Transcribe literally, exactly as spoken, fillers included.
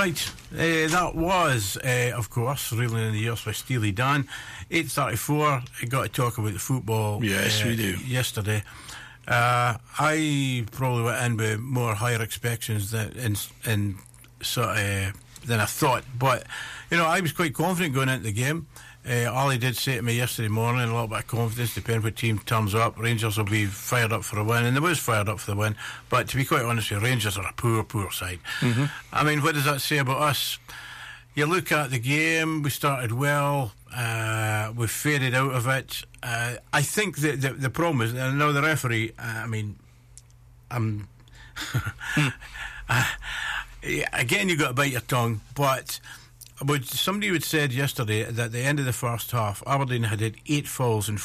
Right, uh, that was, uh, of course, Reeling in the Years by Steely Dan. eight thirty-four, I got to talk about the football. Yes, uh, we do. Yesterday. Uh, I probably went in with more higher expectations than, in, in, sort of, uh, than I thought. But, you know, I was quite confident going into the game. Uh, Ollie did say to me yesterday morning, a little bit of confidence, depending what team turns up. Rangers will be fired up for a win, and they was fired up for the win. But to be quite honest with you, Rangers are a poor, poor side. Mm-hmm. I mean, what does that say about us? You look at the game, we started well, uh, we faded out of it. Uh, I think that the, the problem is, I know the referee, uh, I mean, I'm... uh, yeah, again, you got to bite your tongue, but... But somebody had said yesterday that at the end of the first half, Aberdeen had had eight fouls and